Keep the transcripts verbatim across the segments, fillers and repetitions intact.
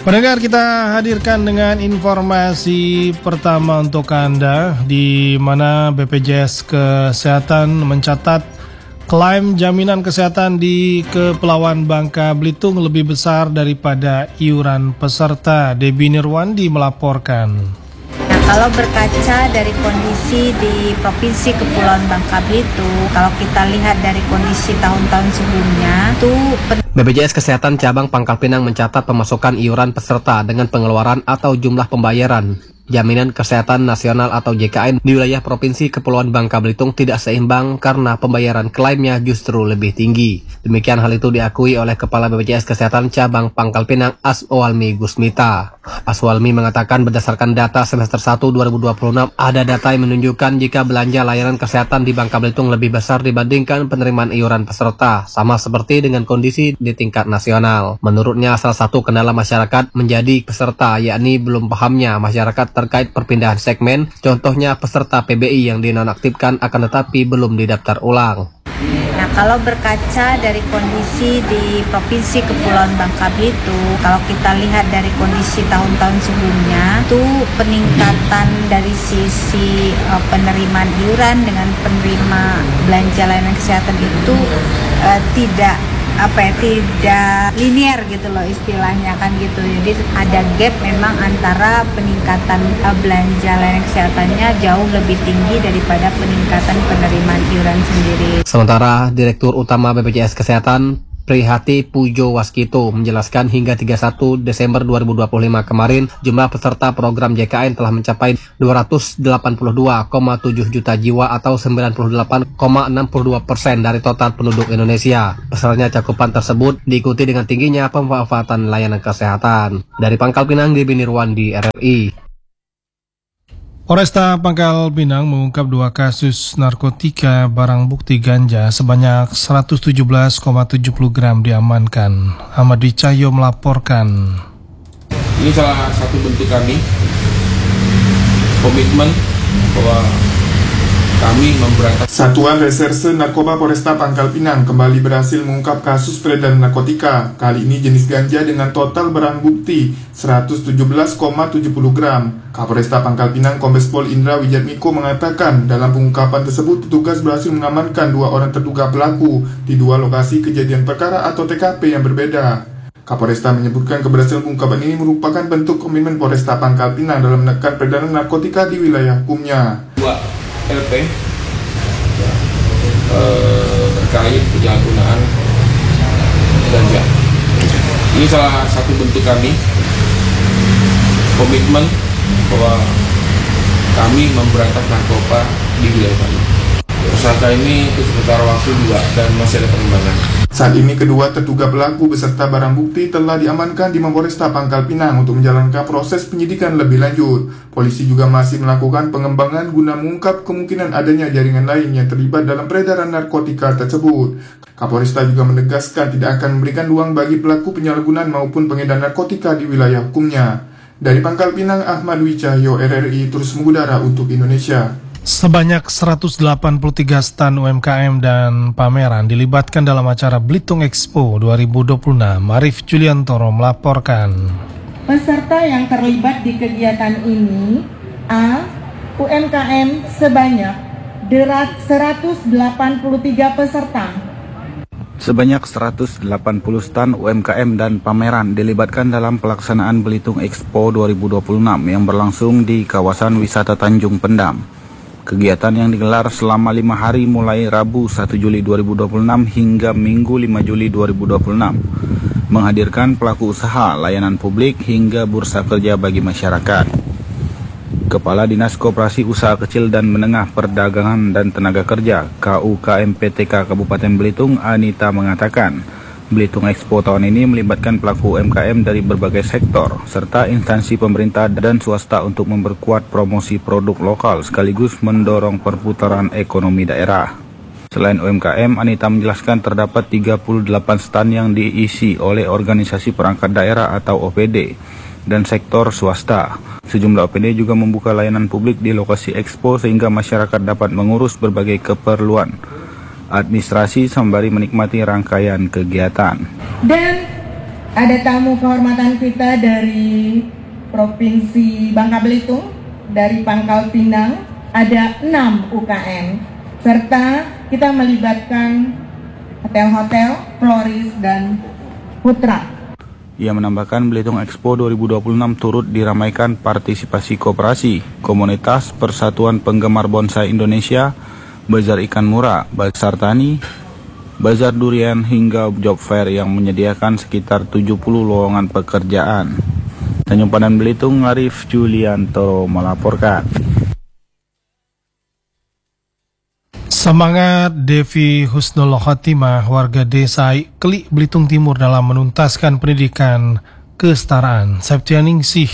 Pendengar, kita hadirkan dengan informasi pertama untuk Anda, di mana B P J S Kesehatan mencatat klaim jaminan kesehatan di Kepulauan Bangka Belitung lebih besar daripada iuran peserta. Debbie Nirwandi melaporkan. Nah, kalau berkaca dari kondisi di Provinsi Kepulauan Bangka Belitung, kalau kita lihat dari kondisi tahun-tahun sebelumnya, tuh B P J S Kesehatan Cabang Pangkal Pinang mencatat pemasukan iuran peserta dengan pengeluaran atau jumlah pembayaran Jaminan Kesehatan Nasional atau J K N di wilayah Provinsi Kepulauan Bangka Belitung tidak seimbang karena pembayaran klaimnya justru lebih tinggi. Demikian hal itu diakui oleh Kepala B P J S Kesehatan Cabang Pangkal Pinang Aswalmi Gusmita. Aswalmi mengatakan berdasarkan data semester satu dua ribu dua puluh enam ada data yang menunjukkan jika belanja layanan kesehatan di Bangka Belitung lebih besar dibandingkan penerimaan iuran peserta, sama seperti dengan kondisi di tingkat nasional. Menurutnya salah satu kendala masyarakat menjadi peserta yakni belum pahamnya masyarakat terkait perpindahan segmen, contohnya peserta P B I yang dinonaktifkan akan tetapi belum didaftar ulang. Nah, kalau berkaca dari kondisi di Provinsi Kepulauan Bangka Belitung, kalau kita lihat dari kondisi tahun-tahun sebelumnya, tuh peningkatan dari sisi uh, penerimaan iuran dengan penerima belanja layanan kesehatan itu uh, tidak apa ya tidak linear gitu loh istilahnya kan gitu. Jadi ada gap memang antara peningkatan uh, belanja layanan kesehatannya jauh lebih tinggi daripada peningkatan penerimaan iuran sendiri. Sementara Direktur Utama B P J S Kesehatan Prihati Pujo Waskito menjelaskan hingga tiga puluh satu Desember dua ribu dua puluh lima kemarin jumlah peserta program J K N telah mencapai dua ratus delapan puluh dua koma tujuh juta jiwa atau sembilan puluh delapan koma enam puluh dua persen dari total penduduk Indonesia. Besarnya cakupan tersebut diikuti dengan tingginya pemanfaatan layanan kesehatan. Dari Pangkal Pinang, Debbie Nirwandi, R R I. Polresta Pangkal Pinang mengungkap dua kasus narkotika barang bukti ganja sebanyak seratus tujuh belas koma tujuh puluh gram diamankan. Ahmad Wicahyo melaporkan. Ini salah satu bentuk kami komitmen bahwa kami memberantas. Satuan Reserse Narkoba Polresta Pangkal Pinang kembali berhasil mengungkap kasus peredaran narkotika. Kali ini jenis ganja dengan total barang bukti seratus tujuh belas koma tujuh puluh gram. Kapolresta Pangkal Pinang Kombes Pol Indra Wijatmiko mengatakan dalam pengungkapan tersebut petugas berhasil mengamankan dua orang terduga pelaku di dua lokasi kejadian perkara atau T K P yang berbeda. Kapolresta menyebutkan keberhasilan pengungkapan ini merupakan bentuk komitmen Polresta Pangkal Pinang dalam menekan peredaran narkotika di wilayah hukumnya. Dua L P ya, eh, terkait penyalahgunaan ganja. Ini salah satu bentuk kami komitmen bahwa kami memberantas narkoba di wilayah kami. Tersangka ini itu sekitar waktu juga dan masih ada pengembangan. Saat ini kedua terduga pelaku beserta barang bukti telah diamankan di Mapolresta Pangkal Pinang untuk menjalankan proses penyidikan lebih lanjut. Polisi juga masih melakukan pengembangan guna mengungkap kemungkinan adanya jaringan lain yang terlibat dalam peredaran narkotika tersebut. Kapolresta juga menegaskan tidak akan memberikan ruang bagi pelaku penyalahgunaan maupun pengedar narkotika di wilayah hukumnya. Dari Pangkal Pinang, Ahmad Wicahyo, R R I terus mengudara untuk Indonesia. Sebanyak seratus delapan puluh tiga stan U M K M dan pameran dilibatkan dalam acara Belitung Expo dua ribu dua puluh enam. Arif Juliantoro melaporkan. Peserta yang terlibat di kegiatan ini: A. U M K M sebanyak seratus delapan puluh tiga peserta. Sebanyak seratus delapan puluh stan U M K M dan pameran dilibatkan dalam pelaksanaan Belitung Expo dua ribu dua puluh enam yang berlangsung di kawasan wisata Tanjung Pendam. Kegiatan yang digelar selama lima hari mulai Rabu satu Juli dua ribu dua puluh enam hingga Minggu lima Juli dua ribu dua puluh enam menghadirkan pelaku usaha, layanan publik hingga bursa kerja bagi masyarakat. Kepala Dinas Koperasi Usaha Kecil dan Menengah Perdagangan dan Tenaga Kerja K U K M P T K Kabupaten Belitung Anita mengatakan Belitung Expo tahun ini melibatkan pelaku U M K M dari berbagai sektor, serta instansi pemerintah dan swasta untuk memperkuat promosi produk lokal sekaligus mendorong perputaran ekonomi daerah. Selain U M K M, Anita menjelaskan terdapat tiga puluh delapan stan yang diisi oleh organisasi perangkat daerah atau O P D dan sektor swasta. Sejumlah O P D juga membuka layanan publik di lokasi Expo sehingga masyarakat dapat mengurus berbagai keperluan administrasi sembari menikmati rangkaian kegiatan. Dan Ada tamu kehormatan kita dari Provinsi Bangka Belitung, dari Pangkal Pinang, ada enam U K M, serta kita melibatkan hotel-hotel, Floris, dan Putra. Ia menambahkan Belitung Expo dua ribu dua puluh enam turut diramaikan partisipasi koperasi, komunitas, Persatuan Penggemar Bonsai Indonesia, Bazar Ikan Murah, Bazar Tani, Bazar Durian hingga Job Fair yang menyediakan sekitar tujuh puluh lowongan pekerjaan. Tanjung Pandan Belitung, Arif Julianto melaporkan. Semangat Devi Husnul Khotimah, warga desa Keli, Belitung Timur dalam menuntaskan pendidikan kesetaraan. Septianingsih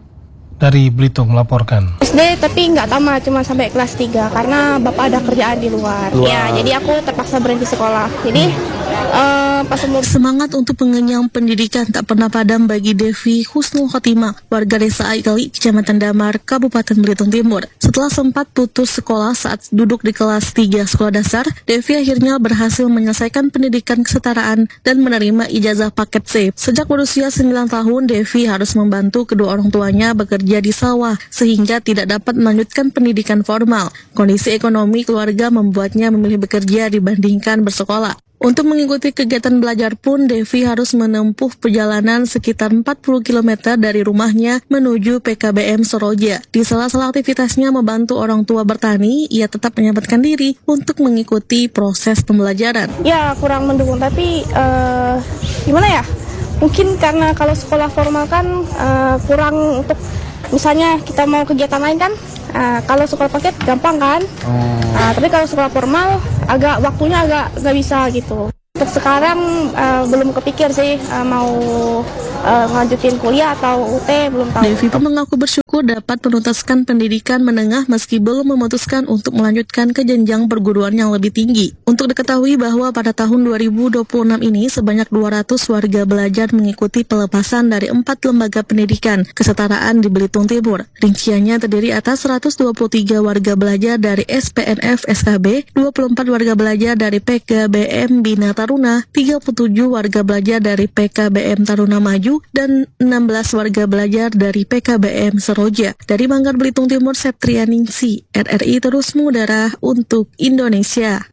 dari Belitung melaporkan. S D tapi nggak tamat, cuma sampai kelas tiga karena bapak ada kerjaan di luar. Wow. Ya, jadi aku terpaksa berhenti sekolah. Jadi uh, pas umur... Semangat untuk mengenyam pendidikan tak pernah padam bagi Devi Husnul Khotimah, warga desa Aikali, Kecamatan Damar, Kabupaten Belitung Timur. Setelah sempat putus sekolah saat duduk di kelas tiga sekolah dasar, Devi akhirnya berhasil menyelesaikan pendidikan kesetaraan dan menerima ijazah paket C. Sejak berusia sembilan tahun, Devi harus membantu kedua orang tuanya bekerja di sawah, sehingga tidak dapat melanjutkan pendidikan formal. Kondisi ekonomi keluarga membuatnya memilih bekerja dibandingkan bersekolah. Untuk mengikuti kegiatan belajar pun, Devi harus menempuh perjalanan sekitar empat puluh kilometer dari rumahnya menuju P K B M Soroja. Di sela-sela aktivitasnya membantu orang tua bertani, ia tetap menyempatkan diri untuk mengikuti proses pembelajaran. Ya, kurang mendukung, tapi uh, gimana ya? Mungkin karena kalau sekolah formal kan uh, kurang untuk, misalnya kita mau kegiatan lain kan, uh, kalau sekolah paket gampang kan, uh, tapi kalau sekolah formal agak waktunya agak nggak bisa gitu. Untuk sekarang uh, belum kepikir sih uh, mau uh, ngelanjutin kuliah atau U T, belum tahu. Devi pun mengaku bersyukur dapat menuntaskan pendidikan menengah meski belum memutuskan untuk melanjutkan ke jenjang perguruan yang lebih tinggi. Untuk diketahui bahwa pada tahun dua ribu dua puluh enam ini sebanyak dua ratus warga belajar mengikuti pelepasan dari empat lembaga pendidikan kesetaraan di Belitung Timur. Rinciannya terdiri atas seratus dua puluh tiga warga belajar dari S P N F S K B, dua puluh empat warga belajar dari P K B M Bina Taruna, tiga puluh tujuh warga belajar dari P K B M Taruna Maju, dan enam belas warga belajar dari P K B M Seroja. Dari Manggar Belitung Timur, Septrianingsih, R R I terus mengudara untuk Indonesia.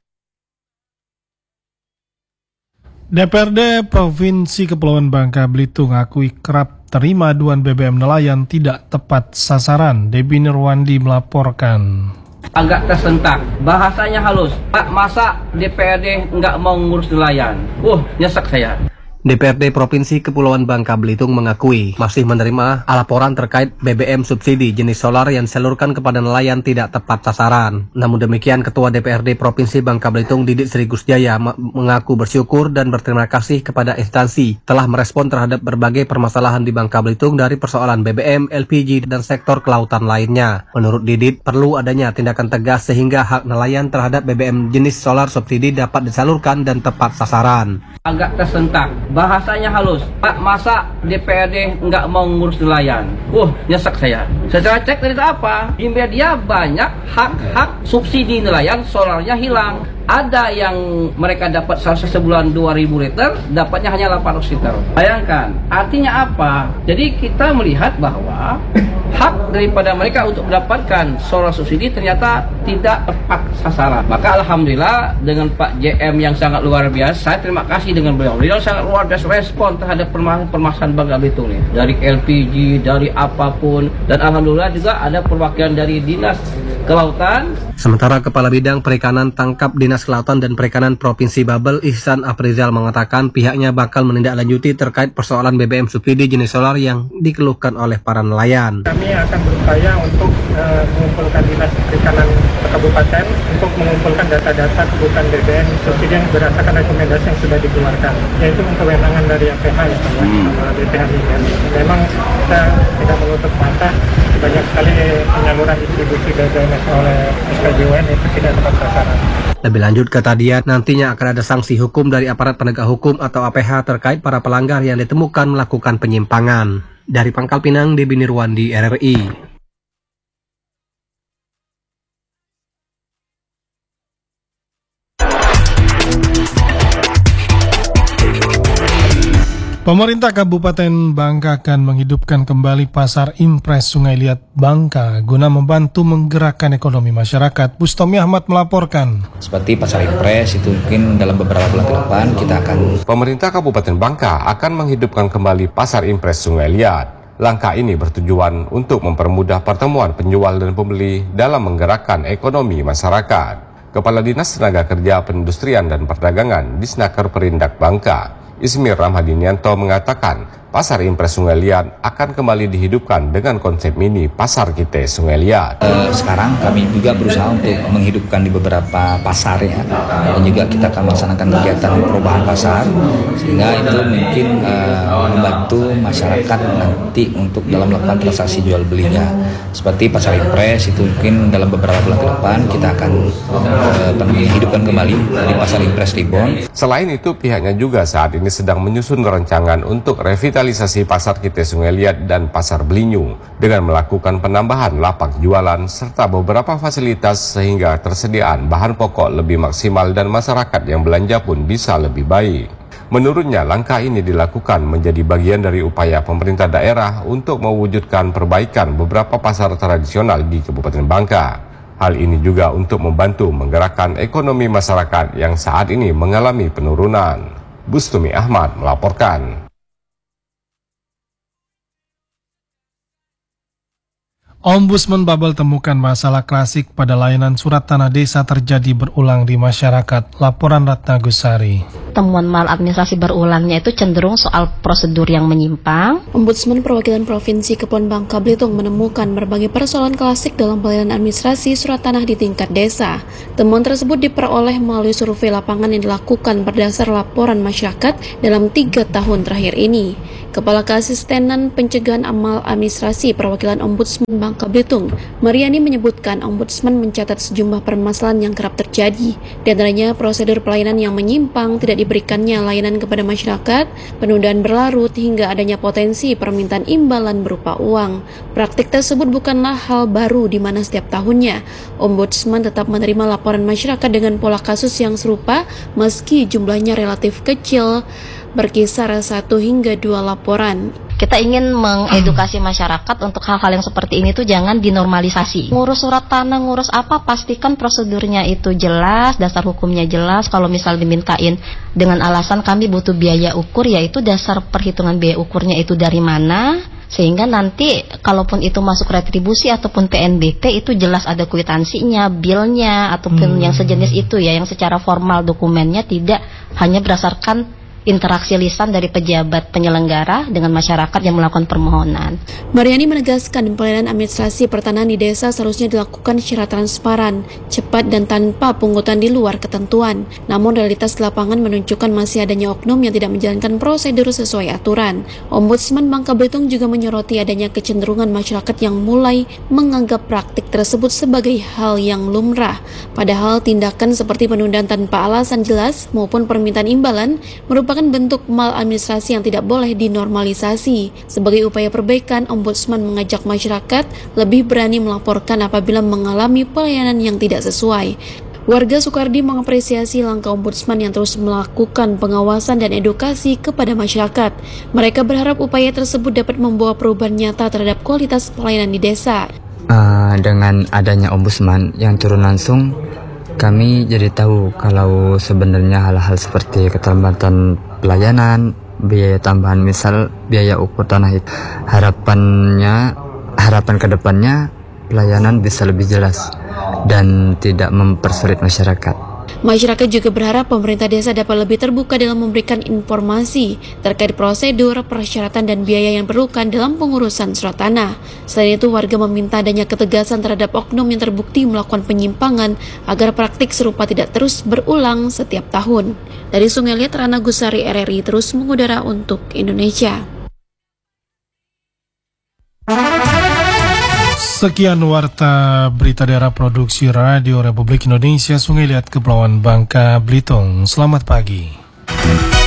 D P R D Provinsi Kepulauan Bangka Belitung akui kerap terima aduan B B M nelayan tidak tepat sasaran. Debbie Nirwandi melaporkan. Agak tersentak, bahasanya halus. Pak, masa D P R D nggak mau ngurus nelayan? Wah, nyesek saya. D P R D Provinsi Kepulauan Bangka Belitung mengakui masih menerima laporan terkait B B M subsidi jenis solar yang disalurkan kepada nelayan tidak tepat sasaran. Namun demikian, Ketua D P R D Provinsi Bangka Belitung Didit Sri Gusjaya mengaku bersyukur dan berterima kasih kepada instansi telah merespon terhadap berbagai permasalahan di Bangka Belitung dari persoalan B B M, L P G, dan sektor kelautan lainnya. Menurut Didit, perlu adanya tindakan tegas sehingga hak nelayan terhadap B B M jenis solar subsidi dapat disalurkan dan tepat sasaran. Agak tersentak, bahasanya halus. Pak, masa D P R D nggak mau ngurus nelayan? Wah, nyesek saya. Secara cek dari apa? Di media banyak hak-hak subsidi nelayan solarnya hilang. Ada yang mereka dapat salsa sebulan dua ribu liter, dapatnya hanya delapan ratus liter. Bayangkan, artinya apa? Jadi kita melihat bahwa hak daripada mereka untuk mendapatkan solar subsidi ternyata tidak tepat sasaran. Maka alhamdulillah dengan Pak J M yang sangat luar biasa, terima kasih dengan beliau. Beliau sangat luar biasa respon terhadap permasalahan Bangka Belitung nih. Dari L P G, dari apapun, dan alhamdulillah juga ada perwakilan dari Dinas Kelautan. Sementara Kepala Bidang Perikanan Tangkap Dinas Kelautan dan Perikanan Provinsi Babel, Ihsan Afrizal, mengatakan pihaknya bakal menindaklanjuti terkait persoalan B B M subsidi jenis solar yang dikeluhkan oleh para nelayan. Kami akan berupaya untuk uh, mengumpulkan Dinas Perikanan Kabupaten untuk mengumpulkan data-data kebutuhan B B M subsidi yang berdasarkan rekomendasi yang sudah dikeluarkan, yaitu kewenangan dari A P H ya, sama B P H ini. Memang kita tidak menutup mata banyak sekali penyaluran distribusi B B M oleh S K J W N itu tidak tepat sasaran. Lebih lanjut, kata dia, nantinya akan ada sanksi hukum dari aparat penegak hukum atau A P H terkait para pelanggar yang ditemukan melakukan penyimpangan. Dari Pangkal Pinang, Debbie Nirwandi, R R I. Pemerintah Kabupaten Bangka akan menghidupkan kembali Pasar Impres Sungai Liat Bangka guna membantu menggerakkan ekonomi masyarakat. Bustomi Ahmad melaporkan. Seperti Pasar Impres itu mungkin dalam beberapa bulan ke depan kita akan... Pemerintah Kabupaten Bangka akan menghidupkan kembali Pasar Impres Sungai Liat. Langkah ini bertujuan untuk mempermudah pertemuan penjual dan pembeli dalam menggerakkan ekonomi masyarakat. Kepala Dinas Tenaga Kerja Perindustrian dan Perdagangan Disnaker Perindak Bangka, Ismir Ramhadinianto mengatakan Pasar Impres Sungai Liat akan kembali dihidupkan dengan konsep mini Pasar Kite Sungai Liat. Uh, sekarang kami juga berusaha untuk menghidupkan di beberapa pasar ya, dan juga kita akan melaksanakan kegiatan perubahan pasar, sehingga itu mungkin uh, membantu masyarakat nanti untuk dalam melakukan transaksi jual belinya. Seperti Pasar Impres itu mungkin dalam beberapa bulan ke depan kita akan uh, menghidupkan kembali di Pasar Impres Ribon. Selain itu pihaknya juga saat ini sedang menyusun rancangan untuk revitalisasi Pasar Kite Sungai Liat dan Pasar Belinyu dengan melakukan penambahan lapak jualan serta beberapa fasilitas sehingga tersediaan bahan pokok lebih maksimal dan masyarakat yang belanja pun bisa lebih baik. Menurutnya langkah ini dilakukan menjadi bagian dari upaya pemerintah daerah untuk mewujudkan perbaikan beberapa pasar tradisional di Kabupaten Bangka. Hal ini juga untuk membantu menggerakkan ekonomi masyarakat yang saat ini mengalami penurunan. Bustumi Ahmad melaporkan. Ombudsman Babel temukan masalah klasik pada layanan surat tanah desa terjadi berulang di masyarakat. Laporan Ratna Gusari. Temuan maladministrasi berulangnya itu cenderung soal prosedur yang menyimpang. Ombudsman Perwakilan Provinsi Kepulauan Bangka Belitung menemukan berbagai persoalan klasik dalam pelayanan administrasi surat tanah di tingkat desa. Temuan tersebut diperoleh melalui survei lapangan yang dilakukan berdasar laporan masyarakat dalam tiga tahun terakhir ini. Kepala Keasistenan Pencegahan Amal Administrasi Perwakilan Ombudsman Bangka Belitung, Mariani menyebutkan Ombudsman mencatat sejumlah permasalahan yang kerap terjadi, di antaranya prosedur pelayanan yang menyimpang, tidak diberikannya layanan kepada masyarakat, penundaan berlarut, hingga adanya potensi permintaan imbalan berupa uang. Praktik tersebut bukanlah hal baru di mana setiap tahunnya Ombudsman tetap menerima laporan masyarakat dengan pola kasus yang serupa meski jumlahnya relatif kecil, berkisar satu hingga dua laporan. Kita ingin mengedukasi masyarakat untuk hal-hal yang seperti ini tuh jangan dinormalisasi. Ngurus surat tanah, ngurus apa, pastikan prosedurnya itu jelas, dasar hukumnya jelas. Kalau misal dimintain dengan alasan kami butuh biaya ukur, yaitu dasar perhitungan biaya ukurnya itu dari mana, sehingga nanti kalaupun itu masuk retribusi ataupun P N B T itu jelas ada kwitansinya, bilnya, ataupun hmm. yang sejenis itu ya, yang secara formal dokumennya tidak hanya berdasarkan interaksi lisan dari pejabat penyelenggara dengan masyarakat yang melakukan permohonan. Mariani menegaskan pelayanan administrasi pertanahan di desa seharusnya dilakukan secara transparan, cepat dan tanpa pungutan di luar ketentuan. Namun realitas lapangan menunjukkan masih adanya oknum yang tidak menjalankan prosedur sesuai aturan. Ombudsman Bangka Belitung juga menyoroti adanya kecenderungan masyarakat yang mulai menganggap praktik tersebut sebagai hal yang lumrah. Padahal tindakan seperti penundaan tanpa alasan jelas maupun permintaan imbalan merupakan bentuk maladministrasi yang tidak boleh dinormalisasi. Sebagai upaya perbaikan, Ombudsman mengajak masyarakat lebih berani melaporkan apabila mengalami pelayanan yang tidak sesuai. Warga Sukardi mengapresiasi langkah Ombudsman yang terus melakukan pengawasan dan edukasi kepada masyarakat. Mereka berharap upaya tersebut dapat membawa perubahan nyata terhadap kualitas pelayanan di desa. Uh, dengan adanya Ombudsman yang turun langsung, kami jadi tahu kalau sebenarnya hal-hal seperti keterlambatan pelayanan, biaya tambahan, misal biaya ukur tanah itu, harapannya, harapan kedepannya pelayanan bisa lebih jelas dan tidak mempersulit masyarakat. Masyarakat juga berharap pemerintah desa dapat lebih terbuka dalam memberikan informasi terkait prosedur, persyaratan, dan biaya yang diperlukan dalam pengurusan surat tanah. Selain itu, warga meminta adanya ketegasan terhadap oknum yang terbukti melakukan penyimpangan agar praktik serupa tidak terus berulang setiap tahun. Dari Sungai Liat, Ratna Gusari, R R I terus mengudara untuk Indonesia. Sekian warta berita daerah produksi Radio Republik Indonesia Sungai Liat Kepulauan Bangka Belitung. Selamat pagi.